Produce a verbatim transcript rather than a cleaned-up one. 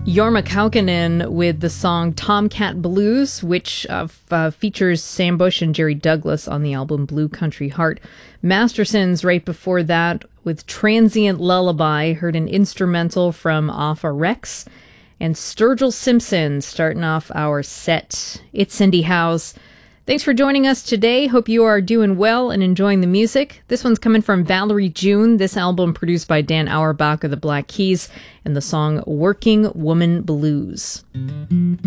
Jorma Kaukonen with the song Tomcat Blues, which uh, f- uh, features Sam Bush and Jerry Douglas on the album Blue Country Heart. Mastersons right before that with Transient Lullaby, heard an instrumental from Alpha Rex. And Sturgill Simpson starting off our set. It's Cindy Howes. Thanks for joining us today. Hope you are doing well and enjoying the music. This one's coming from Valerie June. This album produced by Dan Auerbach of the Black Keys, and the song Working Woman Blues.